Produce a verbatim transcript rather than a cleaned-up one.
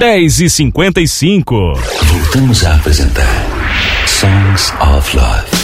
dez e cinquenta e cinco. Voltamos a apresentar Songs of Love.